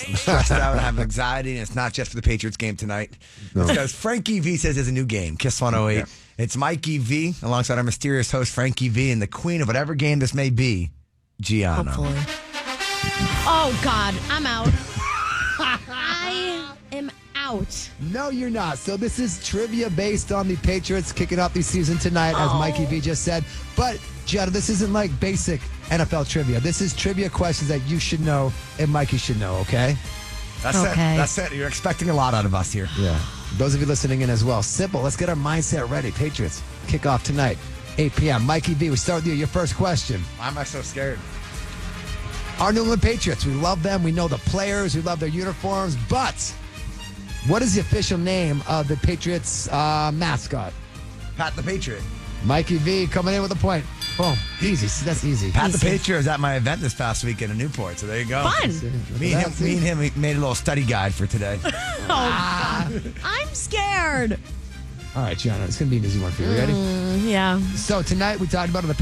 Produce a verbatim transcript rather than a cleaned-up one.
I'm stressed out. I have anxiety, and it's not just for the Patriots game tonight. No. It's because Frankie V says there's a new game, Kiss one oh eight. Yeah. It's Mikey V alongside our mysterious host, Frankie V, and the queen of whatever game this may be, Gianna. Hopefully. Oh, God. I'm out. I am out. No, you're not. So this is trivia based on the Patriots kicking off the season tonight, as Oh. Mikey V just said. But, Gianna, this isn't like basic N F L trivia. This is trivia questions that you should know and Mikey should know, okay? That's it. Okay. That's it. You're expecting a lot out of us here. Yeah. Those of you listening in as well. Simple. Let's get our mindset ready. Patriots kick off tonight, eight p.m. Mikey V, we start with you. Your first question. Why am I so scared? Our New England Patriots, we love them. We know the players. We love their uniforms. But what is the official name of the Patriots uh, mascot? Pat the Patriot. Mikey V coming in with a point. Boom. Easy. That's easy. Pat the Easy. Patriot was at my event this past weekend in Newport, so there you go. Fun. Me and him, me and him we made a little study guide for today. Oh, God. I'm scared. All right, Gianna, it's going to be an easy one for you. Ready? Mm, yeah. So tonight we talked about on the